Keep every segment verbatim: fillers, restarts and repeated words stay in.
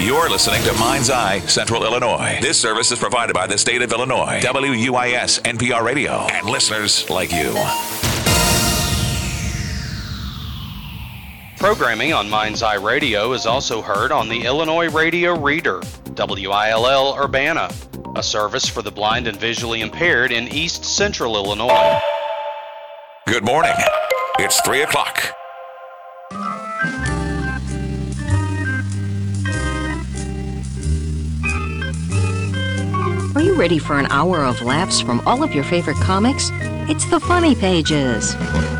You're listening to Mind's Eye Central Illinois. This service is provided by the state of Illinois, W U I S N P R Radio, and listeners like you. Programming on Mind's Eye Radio is also heard on the Illinois Radio Reader, W I L L Urbana, a service for the blind and visually impaired in East Central Illinois. Good morning. It's three o'clock. Are you ready for an hour of laughs from all of your favorite comics? It's the Funny Pages.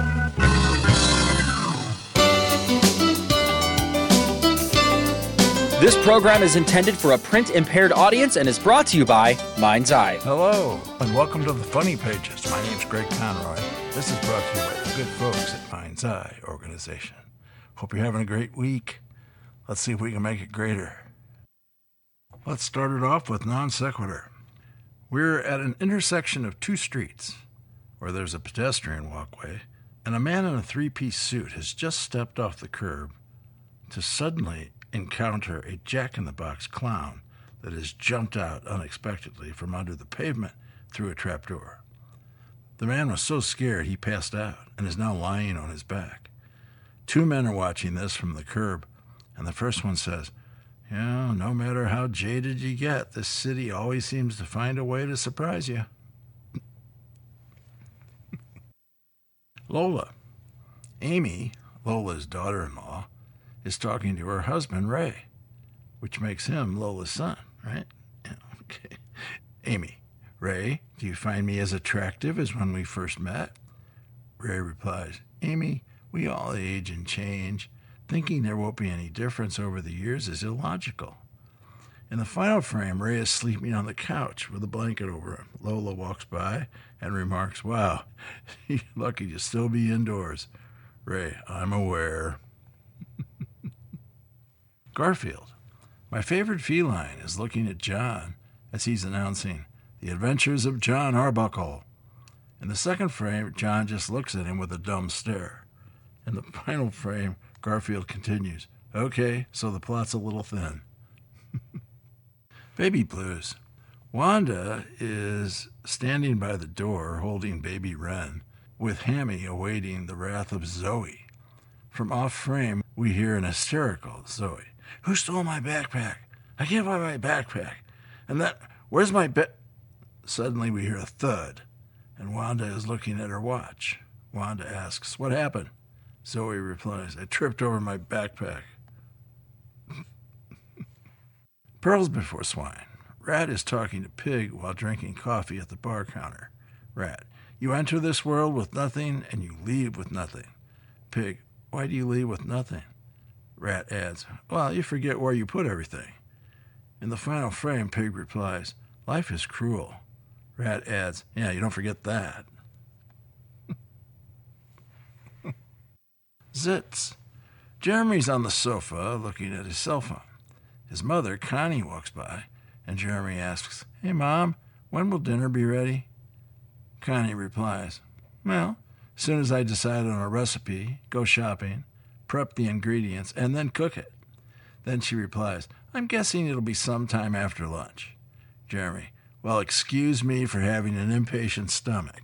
This program is intended for a print-impaired audience and is brought to you by Mind's Eye. Hello, and welcome to the Funny Pages. My name's Greg Conroy. This is brought to you by the good folks at Mind's Eye organization. Hope you're having a great week. Let's see if we can make it greater. Let's start it off with non sequitur. We're at an intersection of two streets where there's a pedestrian walkway, and a man in a three-piece suit has just stepped off the curb to suddenly encounter a jack-in-the-box clown that has jumped out unexpectedly from under the pavement through a trapdoor. The man was so scared he passed out and is now lying on his back. Two men are watching this from the curb, and the first one says, "Yeah, no matter how jaded you get, this city always seems to find a way to surprise you." Lola. Amy, Lola's daughter-in-law, is talking to her husband, Ray, which makes him Lola's son, right? Yeah, okay. Amy. Ray, do you find me as attractive as when we first met? Ray replies, Amy, we all age and change. Thinking there won't be any difference over the years is illogical. In the final frame, Ray is sleeping on the couch with a blanket over him. Lola walks by and remarks, wow, you're lucky to still be indoors. Ray, I'm aware. Garfield. My favorite feline is looking at John as he's announcing The Adventures of John Arbuckle. In the second frame, John just looks at him with a dumb stare. In the final frame, Garfield continues, okay, so the plot's a little thin. Baby blues. Wanda is standing by the door holding baby Wren, with Hammy awaiting the wrath of Zoe. From off frame, we hear an hysterical Zoe. Who stole my backpack? I can't find my backpack. And then, where's my ba... Suddenly we hear a thud, and Wanda is looking at her watch. Wanda asks, what happened? Zoe replies, I tripped over my backpack. Pearls before swine. Rat is talking to Pig while drinking coffee at the bar counter. Rat, you enter this world with nothing and you leave with nothing. Pig, why do you leave with nothing? Rat adds, well, you forget where you put everything. In the final frame, Pig replies, life is cruel. Rat adds, yeah, you don't forget that. Zits. Jeremy's on the sofa looking at his cell phone. His mother, Connie, walks by, and Jeremy asks, hey, Mom, when will dinner be ready? Connie replies, well, as soon as I decide on a recipe, go shopping, prep the ingredients, and then cook it. Then she replies, I'm guessing it'll be sometime after lunch. Jeremy, well, excuse me for having an impatient stomach.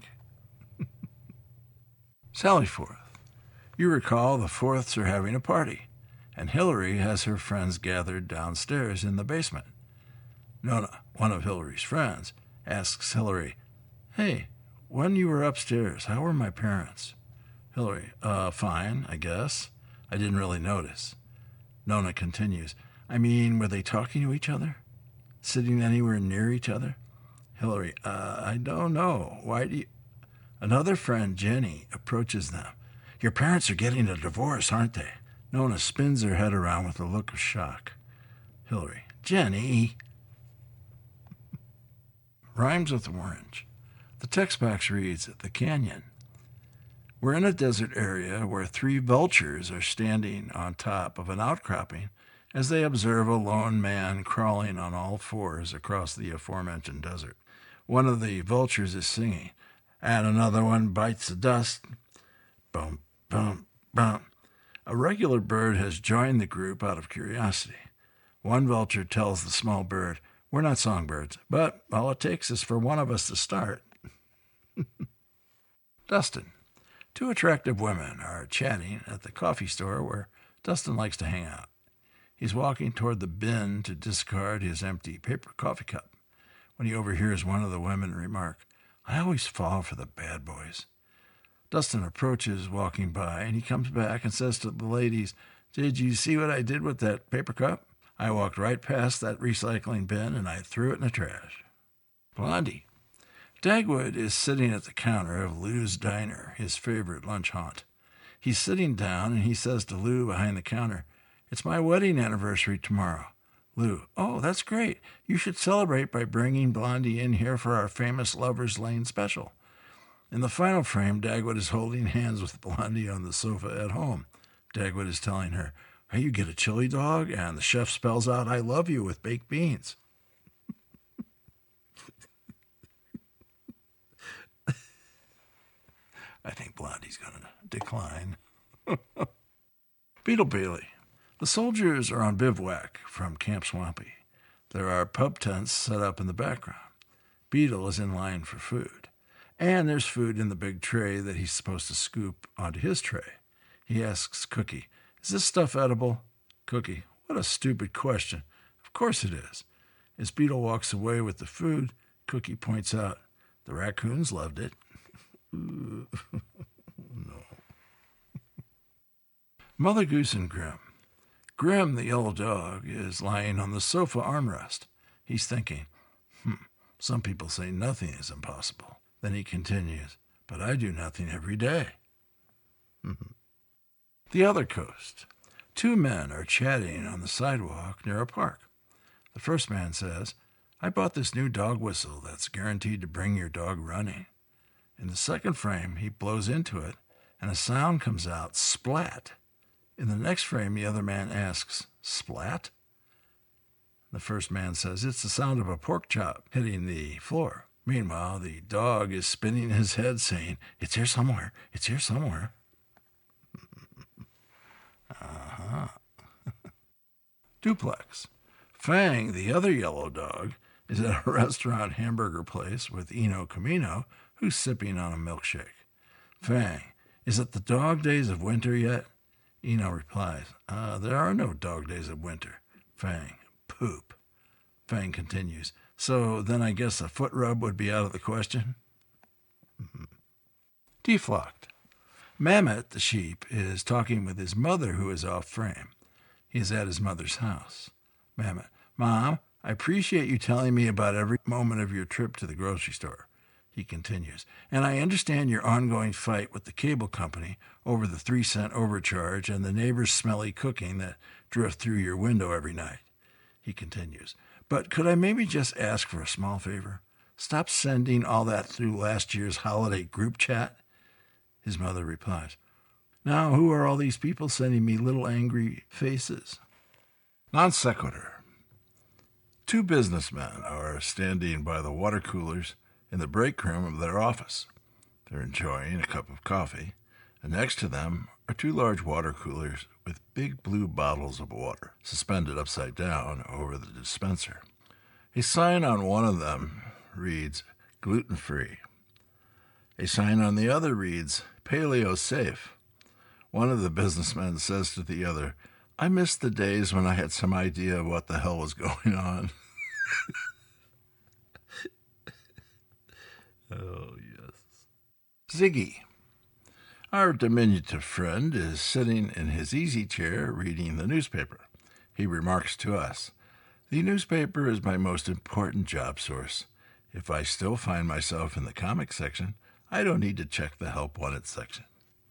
Sally Forth. You recall the Forths are having a party, and Hillary has her friends gathered downstairs in the basement. Nona, one of Hillary's friends, asks Hillary, hey, when you were upstairs, how were my parents? Hillary, uh, fine, I guess. I didn't really notice. Nona continues, I mean, were they talking to each other? Sitting anywhere near each other? Hillary, uh, I don't know. Why do you... Another friend, Jenny, approaches them. Your parents are getting a divorce, aren't they? Nona spins her head around with a look of shock. Hillary, Jenny. Rhymes with orange. The text box reads, The Canyon. We're in a desert area where three vultures are standing on top of an outcropping as they observe a lone man crawling on all fours across the aforementioned desert. One of the vultures is singing, and another one bites the dust. Boom, boom, boom. A regular bird has joined the group out of curiosity. One vulture tells the small bird, "We're not songbirds, but all it takes is for one of us to start." Dustin. Two attractive women are chatting at the coffee store where Dustin likes to hang out. He's walking toward the bin to discard his empty paper coffee cup when he overhears one of the women remark, "I always fall for the bad boys." Dustin approaches, walking by, and he comes back and says to the ladies, "Did you see what I did with that paper cup? I walked right past that recycling bin and I threw it in the trash." Blondie. Dagwood is sitting at the counter of Lou's Diner, his favorite lunch haunt. He's sitting down and he says to Lou behind the counter, "It's my wedding anniversary tomorrow." Lou, "Oh, that's great. You should celebrate by bringing Blondie in here for our famous Lover's Lane special." In the final frame, Dagwood is holding hands with Blondie on the sofa at home. Dagwood is telling her, "Hey, you get a chili dog?" And the chef spells out, "I love you" with baked beans. I think Blondie's going to decline. Beetle Bailey. The soldiers are on bivouac from Camp Swampy. There are pub tents set up in the background. Beetle is in line for food. And there's food in the big tray that he's supposed to scoop onto his tray. He asks Cookie, "Is this stuff edible?" Cookie, "What a stupid question. Of course it is." As Beetle walks away with the food, Cookie points out, "The raccoons loved it." No. Mother Goose and Grim. Grim, the yellow dog, is lying on the sofa armrest. He's thinking, hmm, some people say nothing is impossible. Then he continues, "But I do nothing every day." The other coast. Two men are chatting on the sidewalk near a park. The first man says, "I bought this new dog whistle that's guaranteed to bring your dog running." In the second frame, he blows into it, and a sound comes out, splat. In the next frame, the other man asks, "Splat?" The first man says, "It's the sound of a pork chop hitting the floor." Meanwhile, the dog is spinning his head, saying, "It's here somewhere, it's here somewhere." uh-huh. Duplex. Fang, the other yellow dog, is at a restaurant hamburger place with Eno Camino, who's sipping on a milkshake. Fang, "Is it the dog days of winter yet?" Eno replies, uh, "There are no dog days of winter." Fang, "Poop." Fang continues, "So then I guess a foot rub would be out of the question?" Deflocked. Mammoth, the sheep, is talking with his mother, who is off frame. He is at his mother's house. Mammoth, "Mom, I appreciate you telling me about every moment of your trip to the grocery store." He continues, "And I understand your ongoing fight with the cable company over the three cent overcharge and the neighbor's smelly cooking that drift through your window every night." He continues, "But could I maybe just ask for a small favor? Stop sending all that through last year's holiday group chat." His mother replies, "Now who are all these people sending me little angry faces?" Non sequitur. Two businessmen are standing by the water coolers in the break room of their office. They're enjoying a cup of coffee, and next to them are two large water coolers with big blue bottles of water suspended upside down over the dispenser. A sign on one of them reads, "Gluten-free." A sign on the other reads, "Paleo safe." One of the businessmen says to the other, "I miss the days when I had some idea of what the hell was going on." Oh, yes. Ziggy. Our diminutive friend is sitting in his easy chair reading the newspaper. He remarks to us, "The newspaper is my most important job source. If I still find myself in the comic section, I don't need to check the Help Wanted section."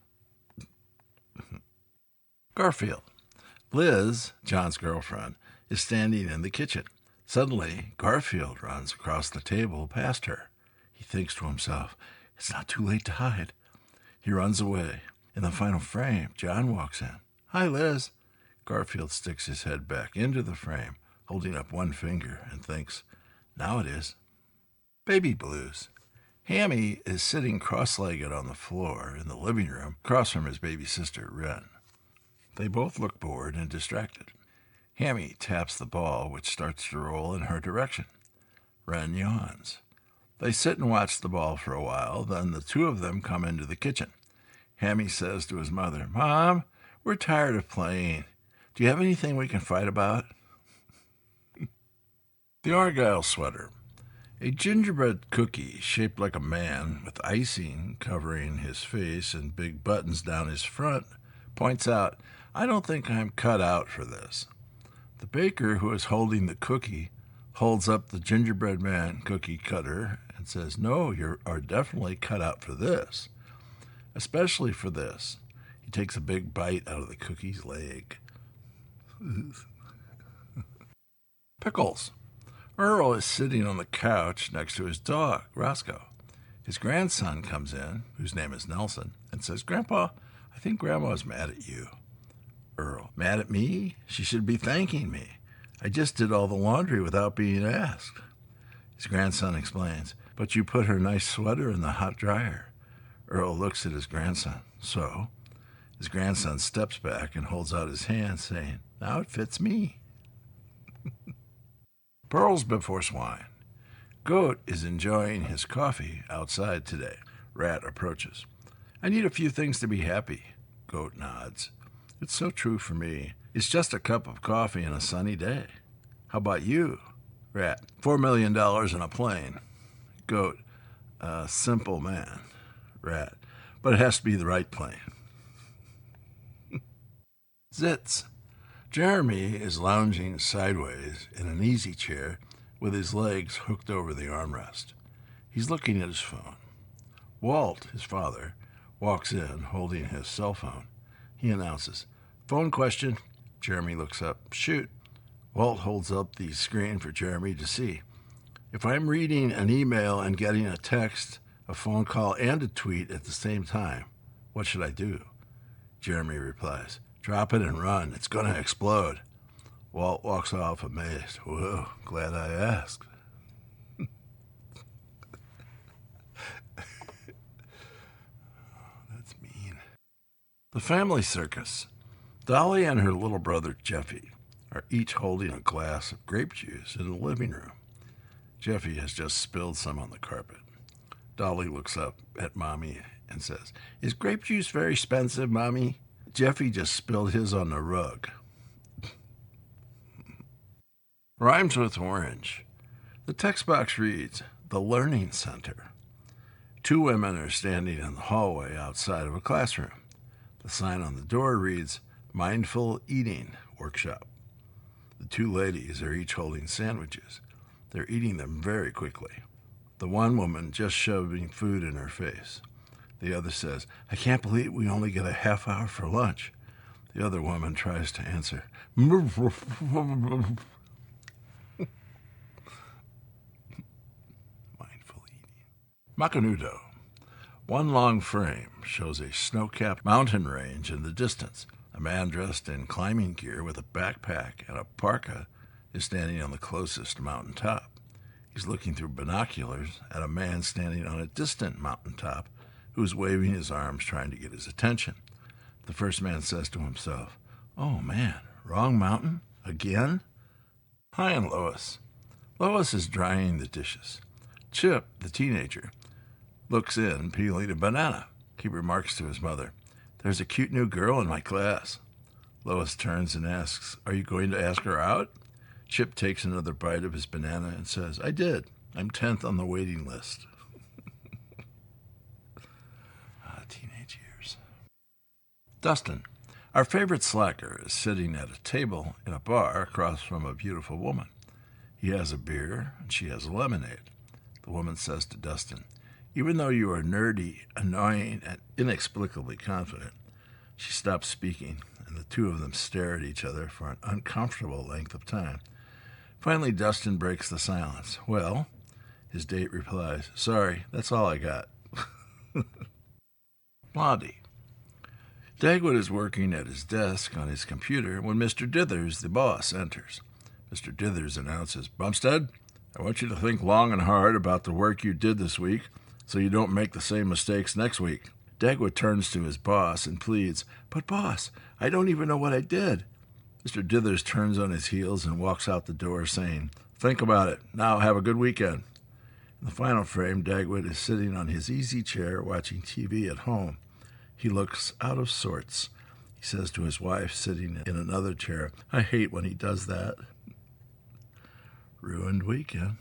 Garfield. Liz, John's girlfriend, is standing in the kitchen. Suddenly, Garfield runs across the table past her. He thinks to himself, "It's not too late to hide." He runs away. In the final frame, John walks in. "Hi, Liz." Garfield sticks his head back into the frame, holding up one finger, and thinks, "Now it is." Baby Blues. Hammy is sitting cross-legged on the floor in the living room across from his baby sister, Wren. They both look bored and distracted. Hammy taps the ball, which starts to roll in her direction. Wren yawns. They sit and watch the ball for a while, then the two of them come into the kitchen. Hammy says to his mother, "Mom, we're tired of playing. Do you have anything we can fight about?" The Argyle Sweater. A gingerbread cookie shaped like a man with icing covering his face and big buttons down his front points out, "I don't think I'm cut out for this." The baker, who is holding the cookie, holds up the gingerbread man cookie cutter and says, "No, you are definitely cut out for this. Especially for this." He takes a big bite out of the cookie's leg. Pickles. Earl is sitting on the couch next to his dog, Roscoe. His grandson comes in, whose name is Nelson, and says, "Grandpa, I think Grandma's mad at you." Earl, "Mad at me? She should be thanking me. I just did all the laundry without being asked." His grandson explains, "But you put her nice sweater in the hot dryer." Earl looks at his grandson. "So?" His grandson steps back and holds out his hand, saying, "Now it fits me." Pearls before swine. Goat is enjoying his coffee outside today. Rat approaches. "I need a few things to be happy." Goat nods. "It's so true for me. It's just a cup of coffee and a sunny day. How about you?" Rat, Four million dollars in a plane." Goat, "A simple man." Rat, "But it has to be the right plane." Zits. Jeremy is lounging sideways in an easy chair with his legs hooked over the armrest. He's looking at his phone. Walt, his father, walks in holding his cell phone. He announces, "Phone question." Jeremy looks up. "Shoot." Walt holds up the screen for Jeremy to see. "If I'm reading an email and getting a text, a phone call, and a tweet at the same time, what should I do?" Jeremy replies, "Drop it and run. It's going to explode." Walt walks off amazed. "Whoa, glad I asked." That's mean. The Family Circus. Dolly and her little brother, Jeffy, are each holding a glass of grape juice in the living room. Jeffy has just spilled some on the carpet. Dolly looks up at Mommy and says, "Is grape juice very expensive, Mommy?" Jeffy just spilled his on the rug. Rhymes with orange. The text box reads, "The Learning Center." Two women are standing in the hallway outside of a classroom. The sign on the door reads, "Mindful Eating Workshop." The two ladies are each holding sandwiches. They're eating them very quickly. The one woman just shoving food in her face. The other says, "I can't believe we only get a half hour for lunch." The other woman tries to answer. Mindful eating. Macanudo. One long frame shows a snow-capped mountain range in the distance. A man dressed in climbing gear with a backpack and a parka is standing on the closest mountain top. He's looking through binoculars at a man standing on a distant mountaintop who's waving his arms trying to get his attention. The first man says to himself, "Oh man, wrong mountain? Again?" Hi and Lois. Lois is drying the dishes. Chip, the teenager, looks in, peeling a banana. He remarks to his mother, "There's a cute new girl in my class." Lois turns and asks, "Are you going to ask her out?" Chip takes another bite of his banana and says, "I did. I'm tenth on the waiting list." ah, teenage years. Dustin. Our favorite slacker is sitting at a table in a bar across from a beautiful woman. He has a beer and she has a lemonade. The woman says to Dustin, "Even though you are nerdy, annoying, and inexplicably confident," she stops speaking, and the two of them stare at each other for an uncomfortable length of time. Finally, Dustin breaks the silence. "Well?" His date replies, "Sorry, that's all I got." Blondie. Dagwood is working at his desk on his computer when Mister Dithers, the boss, enters. Mister Dithers announces, "Bumstead, I want you to think long and hard about the work you did this week so you don't make the same mistakes next week." Dagwood turns to his boss and pleads, "But boss, I don't even know what I did." Mister Dithers turns on his heels and walks out the door saying, "Think about it. Now have a good weekend." In the final frame, Dagwood is sitting on his easy chair watching T V at home. He looks out of sorts. He says to his wife sitting in another chair, "I hate when he does that." Ruined weekend.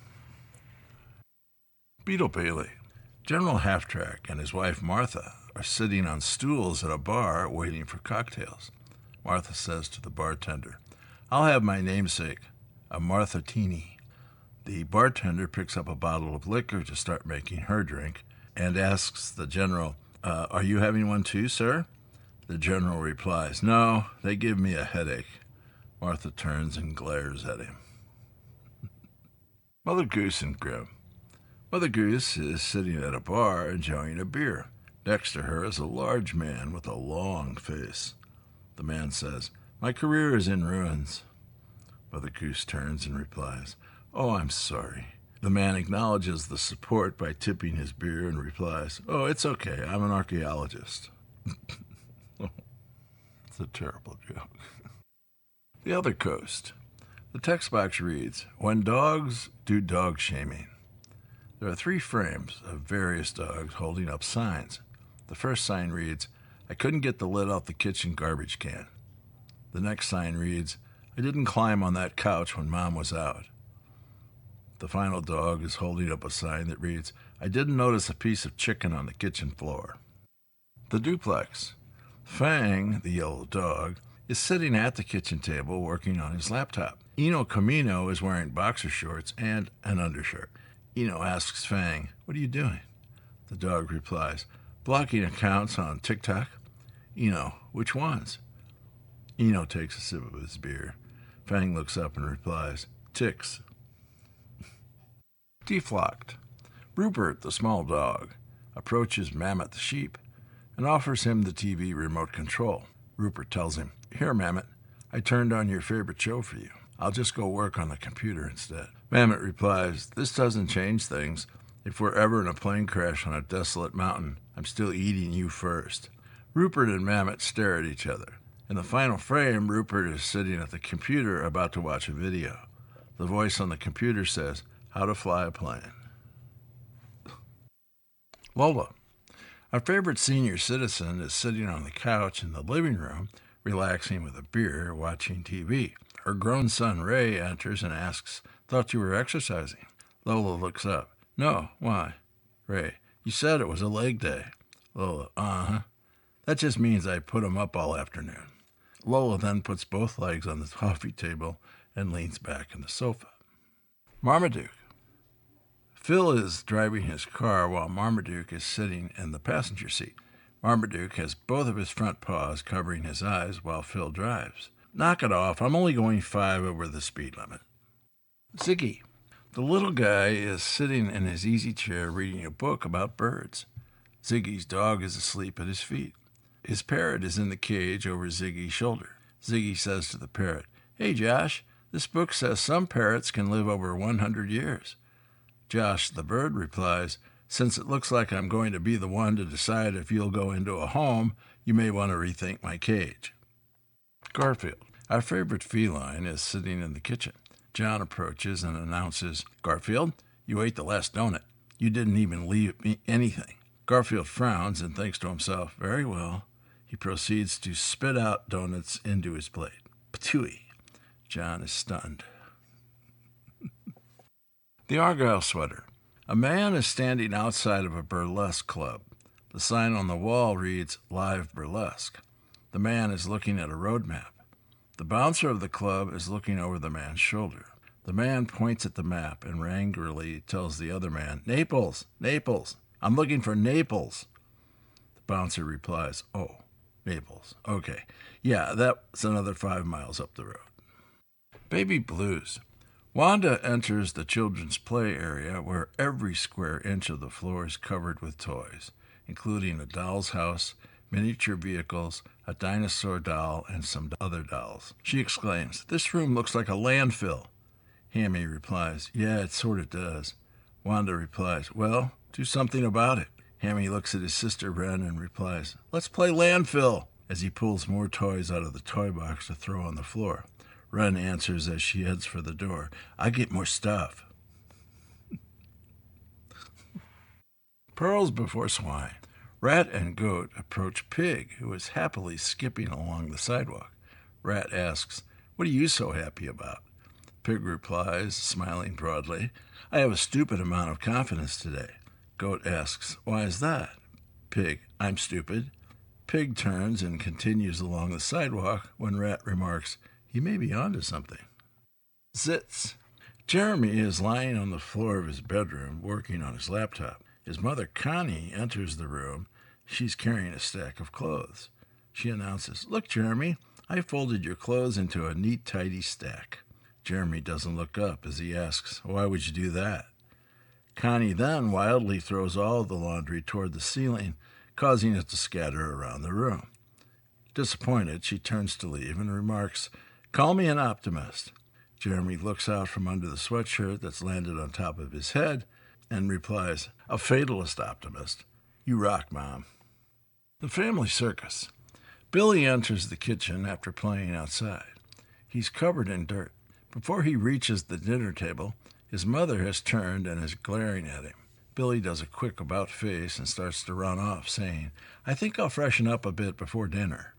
Beetle Bailey. General Halftrack and his wife Martha are sitting on stools at a bar waiting for cocktails. Martha says to the bartender, "I'll have my namesake, a Martha-tini." The bartender picks up a bottle of liquor to start making her drink and asks the general, uh, "Are you having one too, sir?" The general replies, "No, they give me a headache." Martha turns and glares at him. Mother Goose and Grim. Mother Goose is sitting at a bar enjoying a beer. Next to her is a large man with a long face. The man says, "My career is in ruins." Mother Goose turns and replies, "Oh, I'm sorry." The man acknowledges the support by tipping his beer and replies, "Oh, it's okay. I'm an archaeologist." It's a terrible joke. The Other Coast. The text box reads, "When dogs do dog shaming." There are three frames of various dogs holding up signs. The first sign reads, "I couldn't get the lid off the kitchen garbage can." The next sign reads, "I didn't climb on that couch when Mom was out." The final dog is holding up a sign that reads, "I didn't notice a piece of chicken on the kitchen floor." The Duplex. Fang, the yellow dog, is sitting at the kitchen table working on his laptop. Eno Camino is wearing boxer shorts and an undershirt. Eno asks Fang, "What are you doing?" The dog replies, "Blocking accounts on TikTok." Eno, "Which ones?" Eno takes a sip of his beer. Fang looks up and replies, "Ticks." Deflocked. Rupert, the small dog, approaches Mammoth the sheep and offers him the T V remote control. Rupert tells him, "Here, Mammoth, I turned on your favorite show for you. I'll just go work on the computer instead." Mammoth replies, "This doesn't change things. If we're ever in a plane crash on a desolate mountain, I'm still eating you first." Rupert and Mammoth stare at each other. In the final frame, Rupert is sitting at the computer about to watch a video. The voice on the computer says, "How to fly a plane." Lola. Our favorite senior citizen is sitting on the couch in the living room, relaxing with a beer, watching T V. Her grown son, Ray, enters and asks, "Thought you were exercising." Lola looks up. "No, why?" Ray, "You said it was a leg day." Lola, "Uh-huh. That just means I put 'em up all afternoon." Lola then puts both legs on the coffee table and leans back in the sofa. Marmaduke. Phil is driving his car while Marmaduke is sitting in the passenger seat. Marmaduke has both of his front paws covering his eyes while Phil drives. "Knock it off. I'm only going five over the speed limit." Ziggy. The little guy is sitting in his easy chair reading a book about birds. Ziggy's dog is asleep at his feet. His parrot is in the cage over Ziggy's shoulder. Ziggy says to the parrot, "Hey, Josh, this book says some parrots can live over one hundred years. Josh, the bird, replies, "Since it looks like I'm going to be the one to decide if you'll go into a home, you may want to rethink my cage." Garfield. Our favorite feline is sitting in the kitchen. John approaches and announces, "Garfield, you ate the last donut. You didn't even leave me anything." Garfield frowns and thinks to himself, "Very well." He proceeds to spit out donuts into his plate. Patooey. John is stunned. The Argyle Sweater. A man is standing outside of a burlesque club. The sign on the wall reads, "Live Burlesque." The man is looking at a road map. The bouncer of the club is looking over the man's shoulder. The man points at the map and angrily tells the other man, "Naples, Naples, I'm looking for Naples." The bouncer replies, "Oh, Naples, okay. Yeah, that's another five miles up the road." Baby Blues. Wanda enters the children's play area where every square inch of the floor is covered with toys, including a doll's house, miniature vehicles, a dinosaur doll, and some other dolls. She exclaims, "This room looks like a landfill." Hammy replies, "Yeah, it sort of does." Wanda replies, "Well, do something about it." Hammy looks at his sister Wren and replies, "Let's play landfill." as he pulls more toys out of the toy box to throw on the floor. Wren answers as she heads for the door. I get more stuff. Pearls before swine. Rat and Goat approach Pig, who is happily skipping along the sidewalk. Rat asks, What are you so happy about? Pig replies, smiling broadly, I have a stupid amount of confidence today. Goat asks, Why is that? Pig, I'm stupid. Pig turns and continues along the sidewalk when Rat remarks, He may be onto something. Zits. Jeremy is lying on the floor of his bedroom working on his laptop. His mother, Connie, enters the room. She's carrying a stack of clothes. She announces, Look, Jeremy, I folded your clothes into a neat, tidy stack. Jeremy doesn't look up as he asks, Why would you do that? Connie then wildly throws all of the laundry toward the ceiling, causing it to scatter around the room. Disappointed, she turns to leave and remarks, Call me an optimist. Jeremy looks out from under the sweatshirt that's landed on top of his head and replies, A fatalist optimist. You rock, Mom. The family circus. Billy enters the kitchen after playing outside. He's covered in dirt. Before he reaches the dinner table, his mother has turned and is glaring at him. Billy does a quick about-face and starts to run off, saying, I think I'll freshen up a bit before dinner.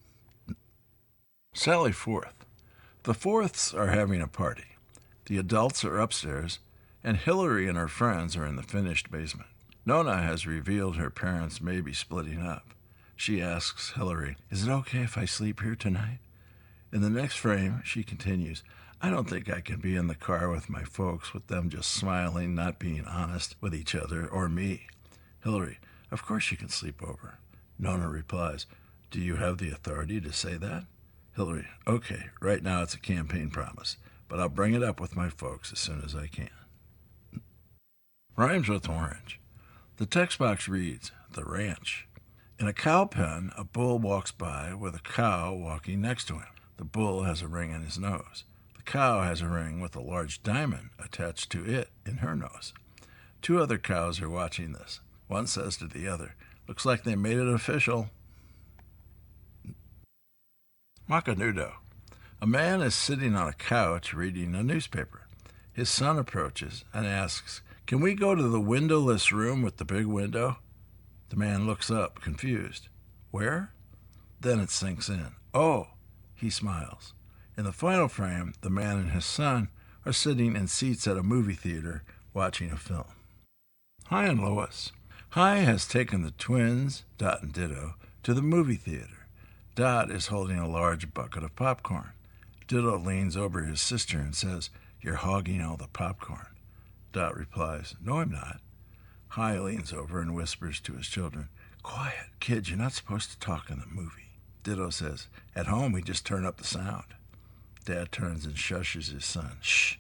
Sally Forth. The Forths are having a party. The adults are upstairs, and Hillary and her friends are in the finished basement. Nona has revealed her parents may be splitting up. She asks Hillary, Is it okay if I sleep here tonight? In the next frame, she continues, I don't think I can be in the car with my folks with them just smiling, not being honest with each other or me. Hillary, of course you can sleep over. Nona replies, Do you have the authority to say that? Hillary, okay, right now it's a campaign promise, but I'll bring it up with my folks as soon as I can. Rhymes with orange. The text box reads, The Ranch. In a cow pen, a bull walks by with a cow walking next to him. The bull has a ring in his nose. The cow has a ring with a large diamond attached to it in her nose. Two other cows are watching this. One says to the other, Looks like they made it official. Macanudo. A man is sitting on a couch reading a newspaper. His son approaches and asks, Can we go to the windowless room with the big window? The man looks up, confused. Where? Then it sinks in. Oh, he smiles. In the final frame, the man and his son are sitting in seats at a movie theater watching a film. Hi and Lois. Hi has taken the twins, Dot and Ditto, to the movie theater. Dot is holding a large bucket of popcorn. Ditto leans over his sister and says, You're hogging all the popcorn. Dot replies, No, I'm not. Hi leans over and whispers to his children, Quiet, kids, you're not supposed to talk in the movie. Ditto says, At home, we just turn up the sound. Dad turns and shushes his son. Shh.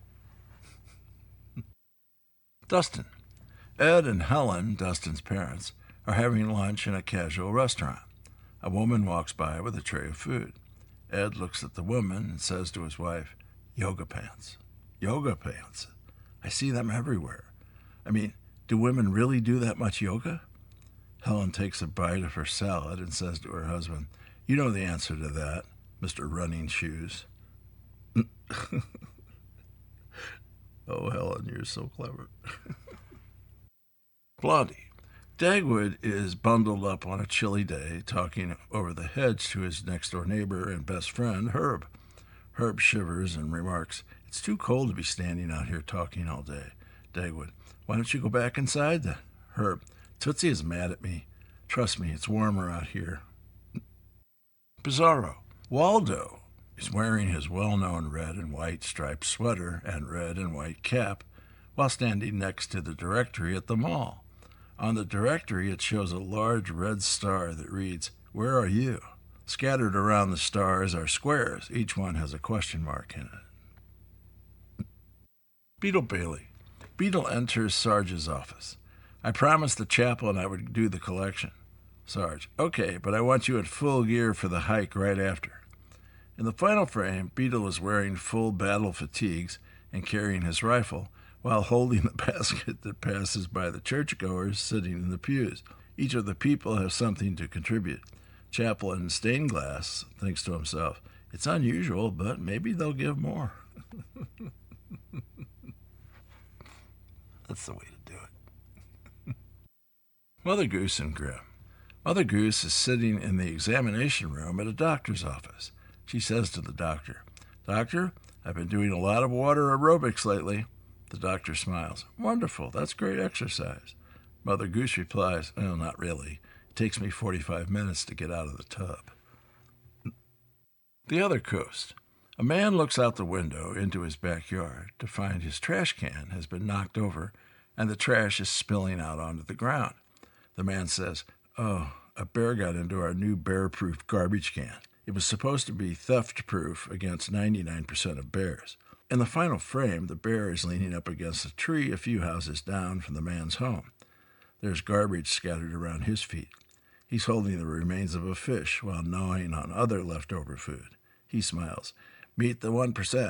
Dustin. Ed and Helen, Dustin's parents, are having lunch in a casual restaurant. A woman walks by with a tray of food. Ed looks at the woman and says to his wife, Yoga pants. Yoga pants. I see them everywhere. I mean, do women really do that much yoga? Helen takes a bite of her salad and says to her husband, You know the answer to that, Mister Running Shoes. Oh, Helen, you're so clever. Blondie. Dagwood is bundled up on a chilly day, talking over the hedge to his next-door neighbor and best friend, Herb. Herb shivers and remarks, It's too cold to be standing out here talking all day. Dagwood, Why don't you go back inside then? Herb, Tootsie is mad at me. Trust me, it's warmer out here. Bizarro. Waldo is wearing his well-known red and white striped sweater and red and white cap while standing next to the directory at the mall. On the directory, it shows a large red star that reads, Where are you? Scattered around the stars are squares. Each one has a question mark in it. Beetle Bailey. Beetle enters Sarge's office. I promised the chaplain I would do the collection. Sarge, okay, but I want you in full gear for the hike right after. In the final frame, Beetle is wearing full battle fatigues and carrying his rifle, while holding the basket that passes by the churchgoers sitting in the pews. Each of the people has something to contribute. Chaplain Stained Glass thinks to himself, it's unusual, but maybe they'll give more. That's the way to do it. Mother Goose and Grimm. Mother Goose is sitting in the examination room at a doctor's office. She says to the doctor, Doctor, I've been doing a lot of water aerobics lately. The doctor smiles. Wonderful, that's great exercise. Mother Goose replies, well, not really. It takes me forty-five minutes to get out of the tub. The other coast. A man looks out the window into his backyard to find his trash can has been knocked over and the trash is spilling out onto the ground. The man says, oh, a bear got into our new bear-proof garbage can. It was supposed to be theft-proof against ninety-nine percent of bears. In the final frame, the bear is leaning up against a tree a few houses down from the man's home. There's garbage scattered around his feet. He's holding the remains of a fish while gnawing on other leftover food. He smiles. Meet the one percent.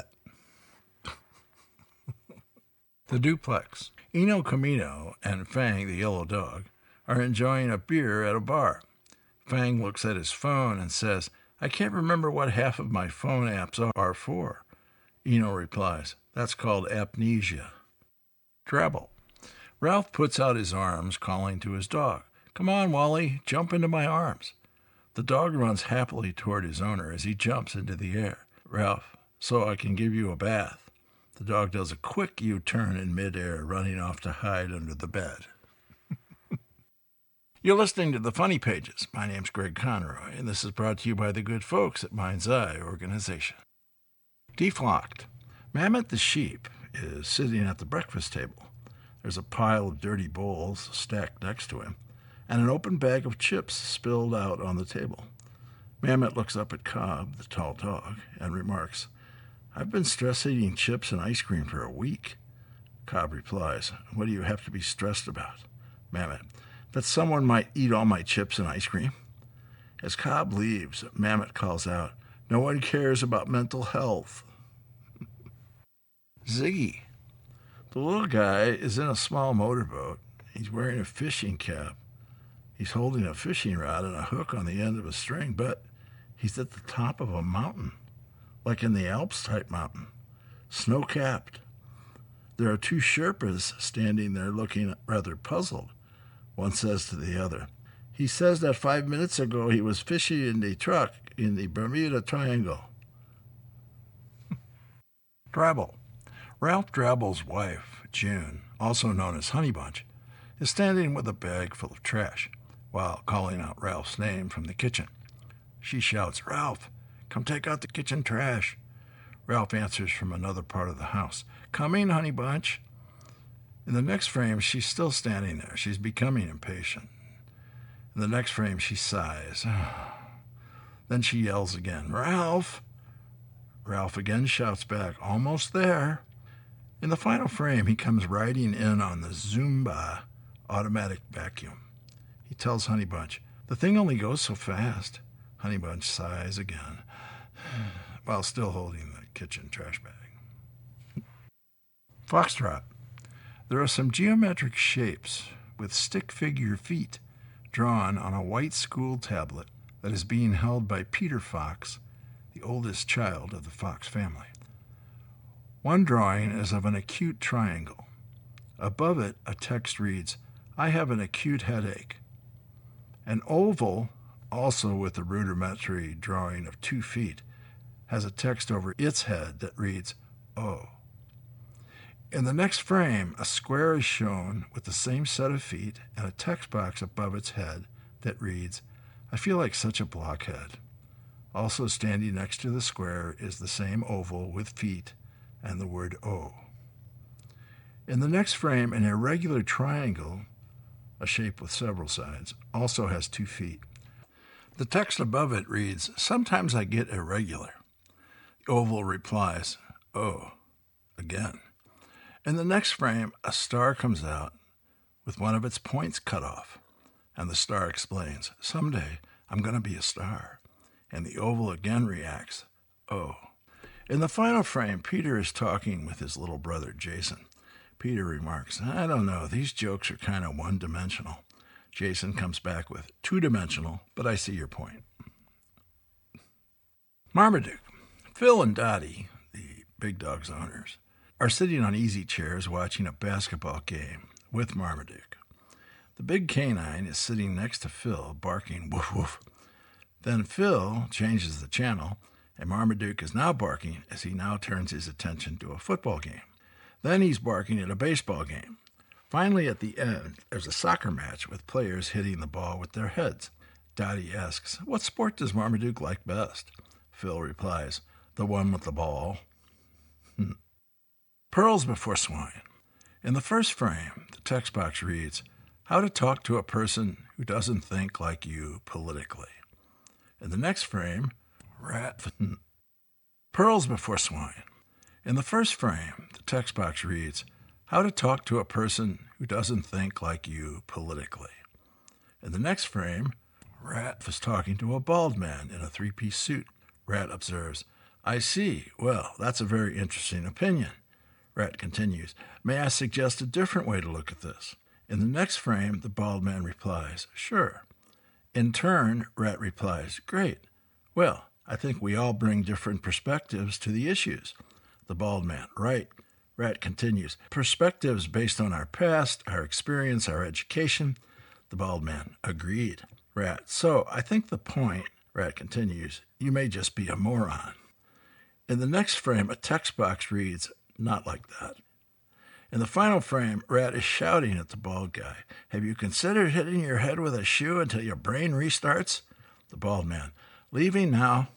The duplex. Eno Camino and Fang, the yellow dog, are enjoying a beer at a bar. Fang looks at his phone and says, I can't remember what half of my phone apps are for. Eno replies, that's called amnesia. Drabble. Ralph puts out his arms, calling to his dog, come on, Wally, jump into my arms. The dog runs happily toward his owner as he jumps into the air. Ralph, so I can give you a bath. The dog does a quick U-turn in midair, running off to hide under the bed. You're listening to The Funny Pages. My name's Greg Conroy, and this is brought to you by the good folks at Mind's Eye Organization. Deflocked. Mammoth the sheep is sitting at the breakfast table. There's a pile of dirty bowls stacked next to him, and an open bag of chips spilled out on the table. Mammoth looks up at Cobb, the tall dog, and remarks, I've been stress eating chips and ice cream for a week. Cobb replies, what do you have to be stressed about? Mammoth, that someone might eat all my chips and ice cream. As Cobb leaves, Mammoth calls out, no one cares about mental health. Ziggy. The little guy is in a small motorboat. He's wearing a fishing cap. He's holding a fishing rod and a hook on the end of a string, but he's at the top of a mountain, like in the Alps-type mountain, snow-capped. There are two Sherpas standing there looking rather puzzled. One says to the other, he says that five minutes ago he was fishing in the truck in the Bermuda Triangle. Drabble. Ralph Drabble's wife, June, also known as Honey Bunch, is standing with a bag full of trash while calling out Ralph's name from the kitchen. She shouts, Ralph, come take out the kitchen trash. Ralph answers from another part of the house, coming, Honey Bunch. In the next frame, she's still standing there. She's becoming impatient. In the next frame, she sighs. Then she yells again, Ralph! Ralph again shouts back, almost there. In the final frame, he comes riding in on the Zumba automatic vacuum. He tells Honey Bunch, the thing only goes so fast. Honey Bunch sighs again, while still holding the kitchen trash bag. Foxtrot. There are some geometric shapes with stick figure feet drawn on a white school tablet that is being held by Peter Fox, the oldest child of the Fox family. One drawing is of an acute triangle. Above it, a text reads, I have an acute headache. An oval, also with a rudimentary drawing of two feet, has a text over its head that reads, Oh. In the next frame, a square is shown with the same set of feet and a text box above its head that reads, I feel like such a blockhead. Also standing next to the square is the same oval with feet and the word O. In the next frame, an irregular triangle, a shape with several sides, also has two feet. The text above it reads, Sometimes I get irregular. The oval replies, Oh, again. In the next frame, a star comes out with one of its points cut off, and the star explains, Someday I'm going to be a star. And the oval again reacts, Oh. In the final frame, Peter is talking with his little brother, Jason. Peter remarks, I don't know, these jokes are kind of one-dimensional. Jason comes back with two-dimensional, but I see your point. Marmaduke. Phil and Dottie, the Big Dog's owners, are sitting on easy chairs watching a basketball game with Marmaduke. The big canine is sitting next to Phil, barking woof woof. Then Phil changes the channel, and Marmaduke is now barking as he now turns his attention to a football game. Then he's barking at a baseball game. Finally, at the end, there's a soccer match with players hitting the ball with their heads. Dottie asks, "What sport does Marmaduke like best?" Phil replies, "The one with the ball." Hmm. Pearls before swine. In the first frame, the text box reads, "How to talk to a person who doesn't think like you politically." In the next frame, rat. Pearls before swine. In the first frame, the text box reads, "How to talk to a person who doesn't think like you politically." In the next frame, Rat was talking to a bald man in a three-piece suit. Rat observes, "I see. Well, that's a very interesting opinion." Rat continues, "May I suggest a different way to look at this?" In the next frame, the bald man replies, "Sure." In turn, Rat replies, "Great. Well, I think we all bring different perspectives to the issues." The bald man, "Right." Rat continues, "Perspectives based on our past, our experience, our education." The bald man, "Agreed." Rat, "So I think the point," Rat continues, "you may just be a moron." In the next frame, a text box reads, "Not like that." In the final frame, Rat is shouting at the bald guy, "Have you considered hitting your head with a shoe until your brain restarts?" The bald man, "Leaving now."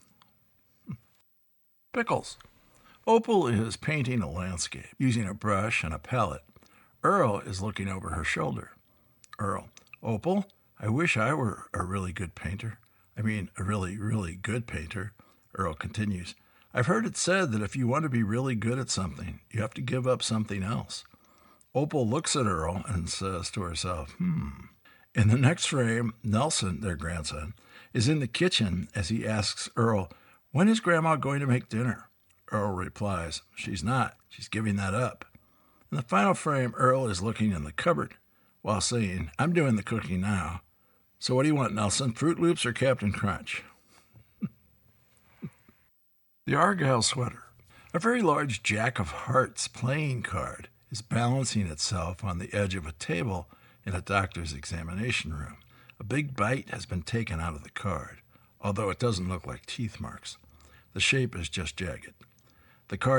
Pickles. Opal is painting a landscape using a brush and a palette. Earl is looking over her shoulder. Earl, "Opal, I wish I were a really good painter. I mean, a really, really good painter." Earl continues, "I've heard it said that if you want to be really good at something, you have to give up something else." Opal looks at Earl and says to herself, hmm. In the next frame, Nelson, their grandson, is in the kitchen as he asks Earl, "When is Grandma going to make dinner?" Earl replies, "She's not. She's giving that up." In the final frame, Earl is looking in the cupboard while saying, "I'm doing the cooking now. So what do you want, Nelson, Fruit Loops or Captain Crunch?" The Argyle Sweater. A very large Jack of Hearts playing card is balancing itself on the edge of a table in a doctor's examination room. A big bite has been taken out of the card, although it doesn't look like teeth marks. The shape is just jagged. The card